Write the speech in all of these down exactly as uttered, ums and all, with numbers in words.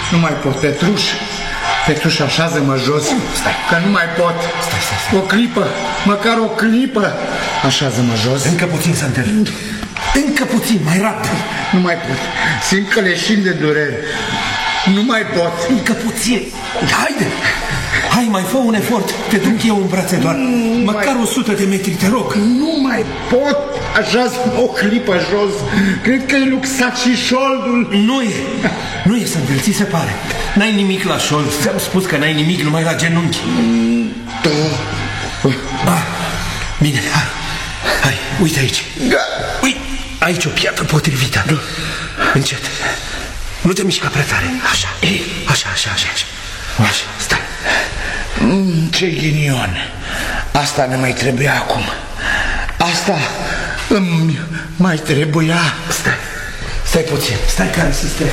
Nu mai pot, Petruș. Petruș, așează-mă jos. Stai. Că nu mai pot. Stai, stai, stai. O clipă, măcar o clipă. Așează-mă jos. Încă puțin, Santel. Încă puțin, mai rapid. Nu mai pot. Simt că leșin de durere. Nu mai pot. Încă puțin. Haide. Hai, mai fă un efort. Te duc eu în brațe doar. Nu Măcar mai... o sută de metri, te rog. Nu mai pot. Așează-mă o clipă jos. Cred că e luxat și șoldul. Nu e. Nu e, Santel, ți se pare. N-ai nimic la șold. Ți-am spus că n-ai nimic numai la genunchi. Da. Ah, bine, hai. Hai, uite aici. Uite, aici o piatră potrivită. Încet. Nu te mișca prea tare. Așa, ei, așa, așa, așa, așa. Așa, stai. Mm, ce ghinion. Asta ne mai trebuia acum. Asta îmi mai trebuia. Stai, stai puțin. Stai care să stai.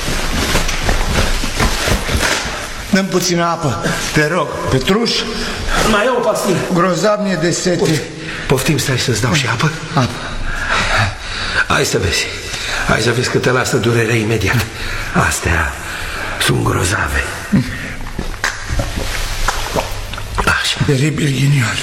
Dă-mi puțină apă, te rog. Petruș, mai iau o pastilă. grozav mi-e de sete. Poftim, stai să-ți dau și apă? Apă. Hai să vezi. Hai să vezi că te lasă durerea imediat. Astea sunt grozave. Așa. Teribil ghinion.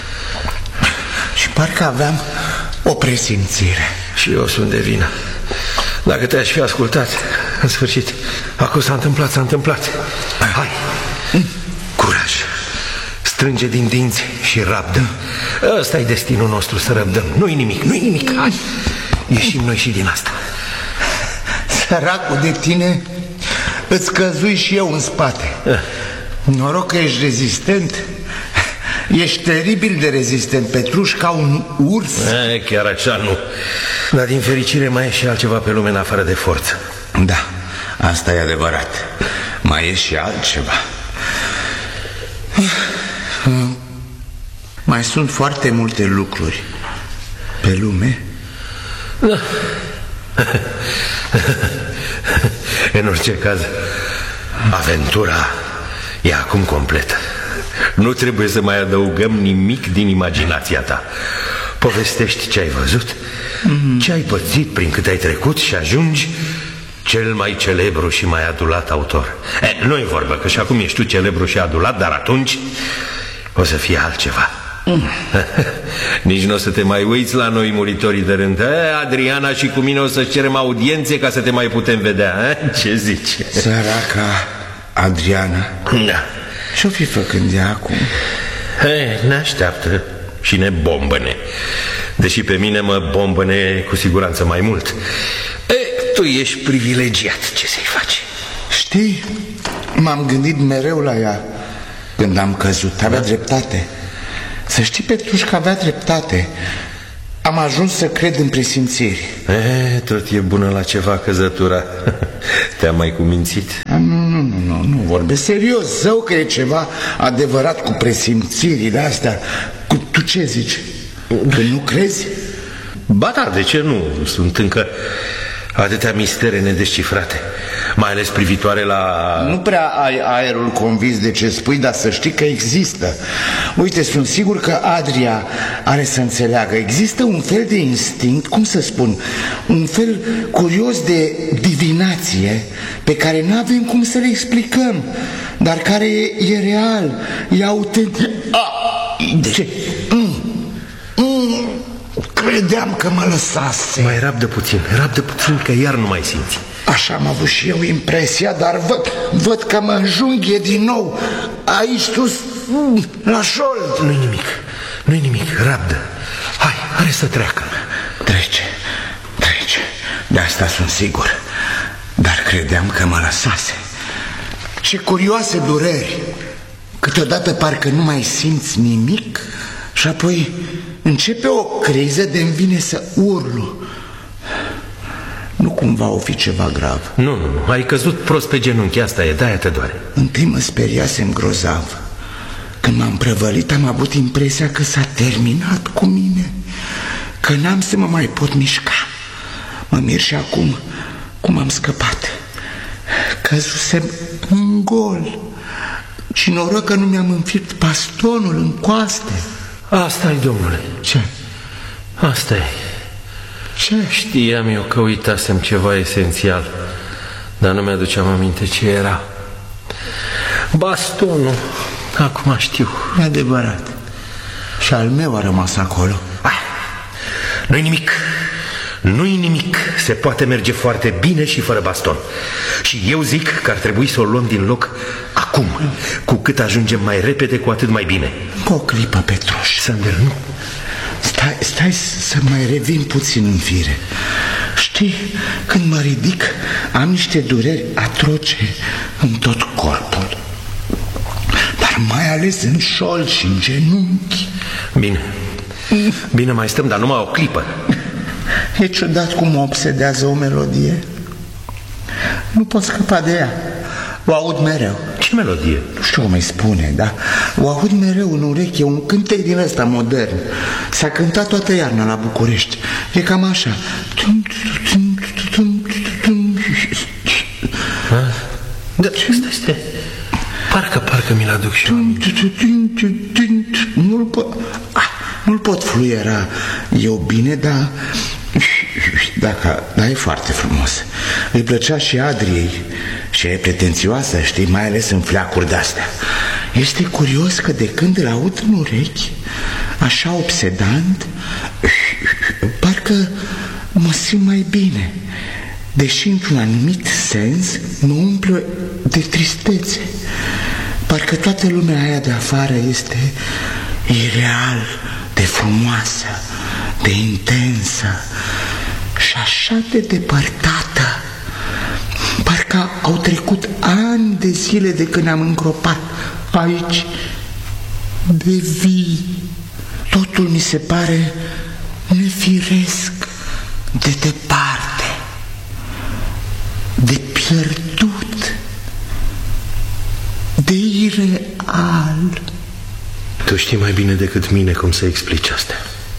Și parcă aveam o presimțire. Și eu sunt de vină. Dacă te-aș fi ascultat, în sfârșit, acum s-a întâmplat, s-a întâmplat. Hai, curaj. Strânge din dinți și rabdă. Ăsta e destinul nostru, să răbdăm. Nu-i nimic, nu-i nimic. Hai, ieșim noi și din asta. Săracul de tine, îți căzui și eu în spate. Noroc că ești rezistent. Ești teribil de rezistent, Petruș, ca un urs. E, chiar așa nu. Dar din fericire mai e și altceva pe lume în afară de forță. Da, asta e adevărat. Mai e și altceva. Mai sunt foarte multe lucruri pe lume. Da. În orice caz, aventura e acum completă. Nu trebuie să mai adăugăm nimic din imaginația ta. Povestești ce ai văzut, mm-hmm. ce ai pățit, prin cât ai trecut și ajungi cel mai celebru și mai adulat autor. E, nu-i vorbă că și acum ești tu celebru și adulat, dar atunci o să fie altceva. Mm. Nici nu o să te mai uiți la noi, muritorii de rând. E, Adriana și cu mine o să cerem audiențe ca să te mai putem vedea. E? Ce zici? Săraca Adriana. Da. Ce-o fi făcând ea acum? He, ne așteaptă și ne bombăne. Deși pe mine mă bombăne cu siguranță mai mult. E, tu ești privilegiat, ce să-i faci? Știi, m-am gândit mereu la ea când am căzut. Avea da? dreptate. Să știi, Petruș, că avea dreptate. Am ajuns să cred în presimțiri. E, tot e bună la ceva căzătura. Te-am mai cumințit? Nu, nu, nu, nu, nu vorbesc serios. Zău că e ceva adevărat cu presimțirile astea. Cu, tu ce zici? Că nu crezi? Ba da, de ce nu? Sunt încă atâtea mistere nedescifrate, mai ales privitoare la... Nu prea ai aerul convins de ce spui, dar să știi că există. Uite, sunt sigur că Adria are să înțeleagă. Există un fel de instinct, cum să spun, un fel curios de divinație pe care nu avem cum să le explicăm, dar care e, e real, e autentic. De ce? Mm. Mm. Credeam că mă lăsase. Mai rabdă puțin, rabdă puțin că iar nu mai simți. Așa am avut și eu impresia, dar văd, văd că mă înjunghe din nou aici sus, la șold. Nu-i nimic, nu-i nimic, rabdă. Hai, are să treacă. Trece, trece, de asta sunt sigur. Dar credeam că mă lăsase. Ce curioase dureri. Câteodată parcă nu mai simți nimic și apoi începe o criză de-mi vine să urlu. Nu cumva o fi ceva grav? Nu, nu, nu, ai căzut prost pe genunchi, asta e, de-aia te doare. Întâi mă speriasem grozav. Când m-am prăvălit am avut impresia că s-a terminat cu mine, că n-am să mă mai pot mișca. Mă mir și acum cum am scăpat. Căzusem în gol și noroc că nu mi-am înfipt bastonul în coaste. Asta-i, domnule. Ce? Asta-i. Ce? Știam eu că uitasem ceva esențial. Dar nu mi-aduceam aminte ce era. Bastonul, acum știu. E adevărat. Și al meu a rămas acolo. Ah, nu-i nimic. Nu-i nimic. Se poate merge foarte bine și fără baston. Și eu zic că ar trebui să o luăm din loc acum. Cu cât ajungem mai repede, cu atât mai bine. O clipă, Petruș. Sander, nu. Stai, stai să mai revin puțin în fire. Știi, când mă ridic, am niște dureri atroce în tot corpul. Dar mai ales în șol și în genunchi. Bine. Bine, mai stăm, dar numai o clipă. E ciudat cum mă obsedează o melodie. Nu pot scăpa de ea. O aud mereu. Ce melodie? Nu știu cum îi spune, dar o aud mereu în ureche. Un cântec din ăsta modern. S-a cântat toată iarna la București. E cam așa. Da, stai, stai. Parcă, parcă mi-l aduc și Nu-l pot... Ah, nu-l pot fluiera eu bine, dar... Dacă, dar e foarte frumos. Îi plăcea și Adriei. Și e pretențioasă, știi, mai ales în fleacuri de-astea. Este curios că de când îl aud în urechi, așa obsedant, parcă mă simt mai bine. Deși într-un anumit sens mă umplă de tristețe. Parcă toată lumea aia de afară este ireal de frumoasă, de intensă și așa de depărtată. Parcă au trecut ani de zile de când am încropat aici de vii. Totul mi se pare nefiresc, de departe, de pierdut, de ireal. Tu știi mai bine decât mine cum să explici asta.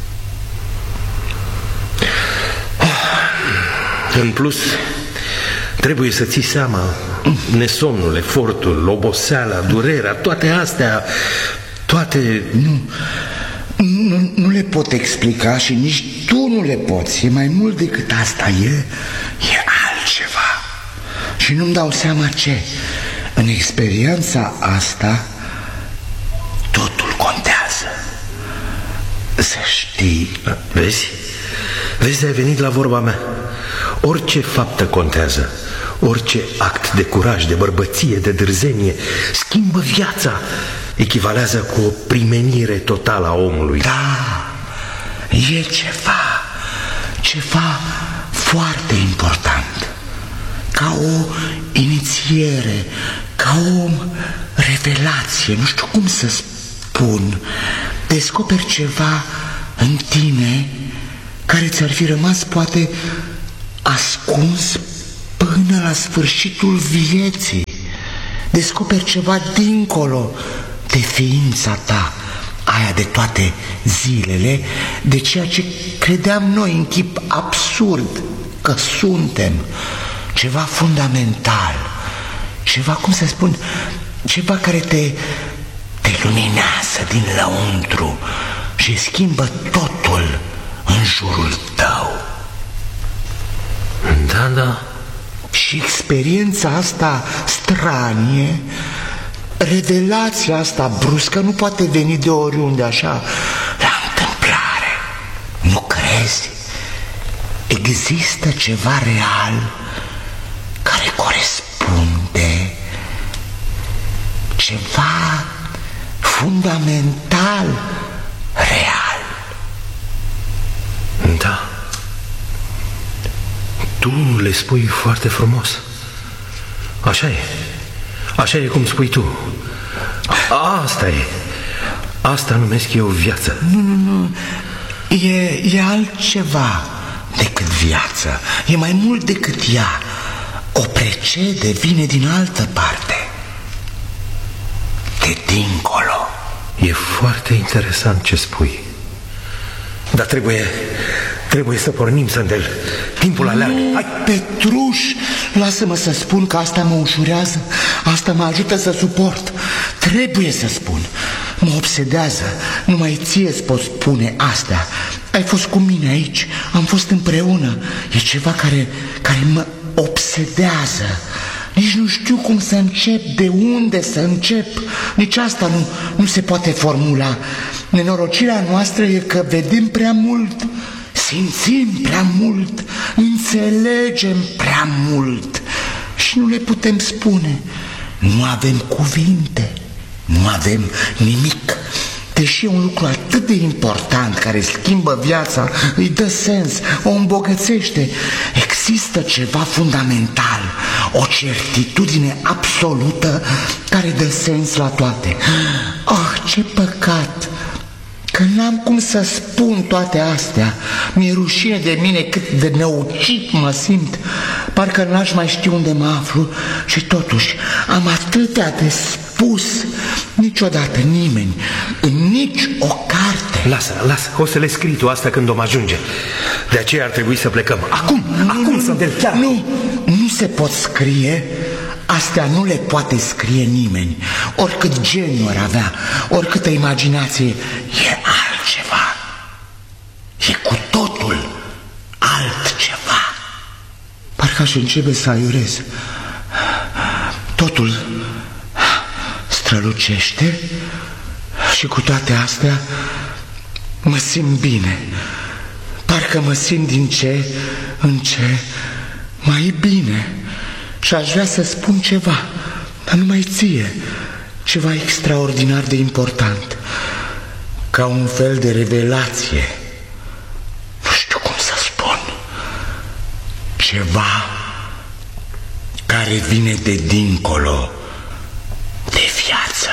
În plus, trebuie să ții seama, nesomnul, efortul, oboseala, durerea, toate astea, toate... Nu, nu, nu le pot explica și nici tu nu le poți. E mai mult decât asta, e, e altceva. Și nu-mi dau seama ce. În experiența asta, totul contează. Să știi. Vezi? Vezi, ai venit la vorba mea. Orice faptă contează. Orice act de curaj, de bărbăție, de dârzenie schimbă viața. Echivalează cu o primenire totală a omului. Da, e ceva, ceva foarte important. Ca o inițiere, ca o revelație, nu știu cum să spun. Descoperi ceva în tine care ți-ar fi rămas poate ascuns până la sfârșitul vieții. Descoperi ceva dincolo de ființa ta, aia de toate zilele, de ceea ce credeam noi în chip absurd că suntem. Ceva fundamental, ceva, cum să spun, ceva care te, te luminează din lăuntru și schimbă totul în jurul tău. Da, da. Și experiența asta stranie, revelația asta bruscă nu poate veni de oriunde așa, la întâmplare. Nu crezi? Există ceva real care corespunde, ceva fundamental real. Da. Tu le spui foarte frumos. Așa e. Așa e cum spui tu. Asta e. Asta numesc eu viață. Nu, nu, nu. E, e altceva decât viață. E mai mult decât ea. O precede, vine din altă parte. De dincolo. E foarte interesant ce spui. Dar trebuie... Trebuie să pornim, Sandel. Timpul aleargă. Hai, Petruș, lasă-mă să spun că asta mă ușurează. Asta mă ajută să suport. Trebuie să spun. Mă obsedează. Numai ție îți pot spune astea. Ai fost cu mine aici. Am fost împreună. E ceva care, care mă obsedează. Nici nu știu cum să încep, de unde să încep. Nici asta nu, nu se poate formula. Nenorocirea noastră e că vedem prea mult, simțim prea mult, înțelegem prea mult și nu le putem spune. Nu avem cuvinte, nu avem nimic. Deși e un lucru atât de important care schimbă viața, îi dă sens, o îmbogățește, există ceva fundamental, o certitudine absolută care dă sens la toate. Ah, ce păcat că n-am cum să spun toate astea. Mi-e rușine de mine cât de năucit mă simt. Parcă n-aș mai ști unde mă aflu și totuși am atâtea de spus. Niciodată nimeni, în nici o carte. Lasă, lasă, o să le scrii tu asta când om ajunge. De aceea ar trebui să plecăm. Acum, nu, acum nu, să nu, chiar. Nu, nu se pot scrie. Astea nu le poate scrie nimeni. Oricât geniu ar avea, oricâtă imaginație, e altceva. E cu totul altceva. Parcă aș începe să aiurez. Totul strălucește și cu toate astea mă simt bine. Parcă mă simt din ce în ce mai bine. Și aș vrea să spun ceva, dar numai ție, ceva extraordinar de important, ca un fel de revelație. Nu știu cum să spun. Ceva care vine de dincolo de viață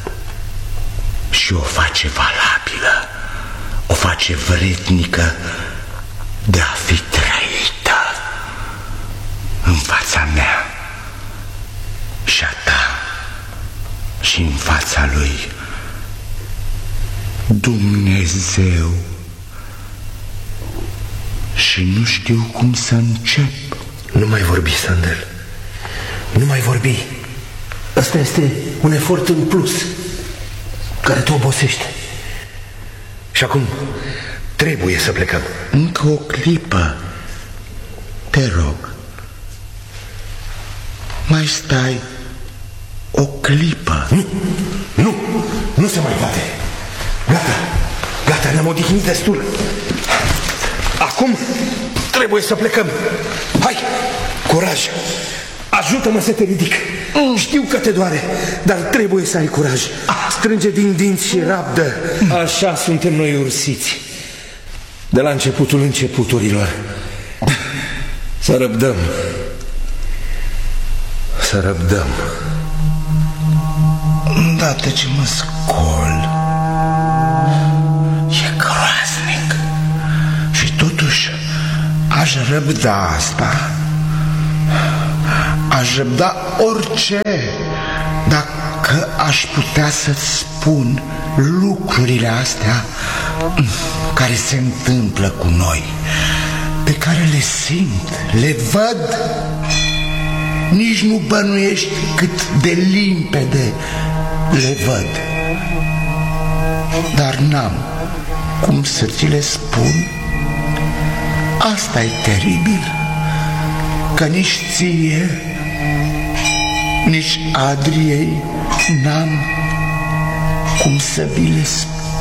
și o face valabilă, o face vrednică de a fi trăită în fața mea și a ta și în fața lui. Dumnezeu. Și nu știu cum să încep. Nu mai vorbi, Sandel. Nu mai vorbi. Asta este un efort în plus care te obosește. Și acum trebuie să plecăm. Încă o clipă, te rog. Mai stai o clipă. Nu, nu, nu se mai poate. Gata, gata, ne-am odihnit destul. Acum trebuie să plecăm. Hai, curaj. Ajută-mă să te ridic. mm. Știu că te doare, dar trebuie să ai curaj. Strânge din dinți și rabdă. Așa suntem noi ursiți, de la începutul începuturilor. Să răbdăm. Să răbdăm. Îndată ce mă scol, e groaznic. Și totuși aș răbda asta. Aș răbda orice, dacă aș putea să-ți spun lucrurile astea care se întâmplă cu noi, pe care le simt, le văd. Nici nu bănuiești cât de limpede le văd. Dar n-am cum să ți le spun. Asta e teribil, că nici ție, nici Adriei n-am cum să vi le spun.